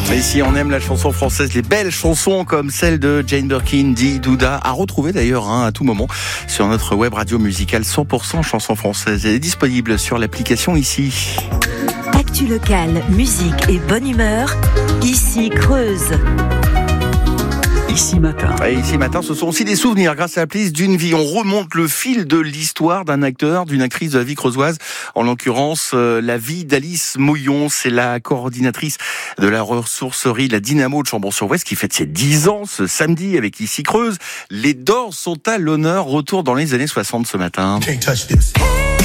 Mais si on aime la chanson française, les belles chansons comme celle de Jane Birkin, Di Douda, à retrouver d'ailleurs à tout moment sur notre web radio musicale 100% chansons françaises. Elle est disponible sur l'application ici. Actu locale, musique et bonne humeur, ici Creuse. Ici Matin. Et ici Matin, ce sont aussi des souvenirs grâce à la playlist d'une vie. On remonte le fil de l'histoire d'un acteur, d'une actrice de la vie creusoise. En l'occurrence, la vie d'Alice Mouillon. C'est la coordinatrice de la ressourcerie La Dynamo de Chambon-sur-Ouest qui fête ses 10 ans ce samedi avec Ici Creuse. Les Doors sont à l'honneur. Retour dans les années 60 ce matin.